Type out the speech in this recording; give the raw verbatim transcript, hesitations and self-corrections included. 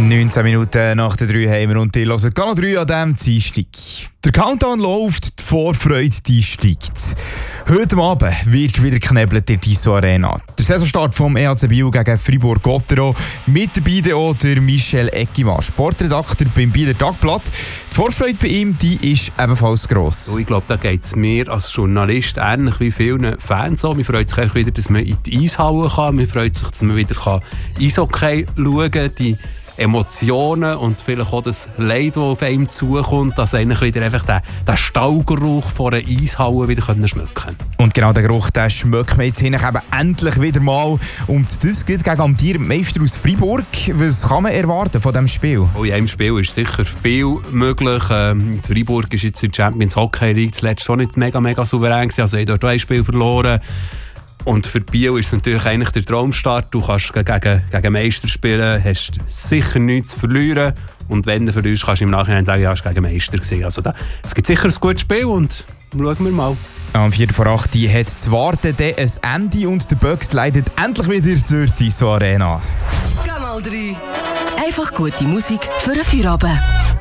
neunzehn Minuten nach der drei haben wir und die hören Kanal drei an diesem Dienstag. Der Countdown läuft, die Vorfreude die steigt. Heute Abend wird wieder geknebelt in der Tissot Arena. Der Saisonstart vom E H C Biel gegen Fribourg-Gottero. Mit dabei auch der Michel Eckimann, Sportredakteur beim Bieler Tagblatt. Die Vorfreude bei ihm die ist ebenfalls gross. Ich glaube, da geht es mir als Journalist ähnlich wie vielen Fans so. Man freut sich wieder, dass man in die Eishalle kann. Man freut sich, dass man wieder Eishockey schauen kann. Die Emotionen und vielleicht auch das Leid, das auf einem zukommt, dass eigentlich wieder einfach den, den Stallgeruch von einer Eishalle wieder schmecken können. Und genau den Geruch, den schmecken wir jetzt hinten eben endlich wieder mal. Und das geht gegen amtierenden Meister aus Fribourg. Was kann man erwarten von diesem Spiel? Oh, in einem Spiel ist sicher viel möglich. Ähm, Fribourg ist jetzt in der Champions Hockey League zuletzt schon nicht mega, mega souverän gewesen. Also er hat dort ein Spiel verloren. Und für Biel ist es natürlich eigentlich der Traumstart. Du kannst gegen, gegen Meister spielen, hast sicher nichts zu verlieren. Und wenn du verlierst, kannst du im Nachhinein sagen, ja, es war gegen Meister gewesen. Also da, es gibt sicher ein gutes Spiel und schauen wir mal. Am Viertel vor acht hat zu warten ein Ende und der Bucks leidet endlich wieder durch die Tissot Arena. Kanal drei. Einfach gute Musik für einen Feierabend.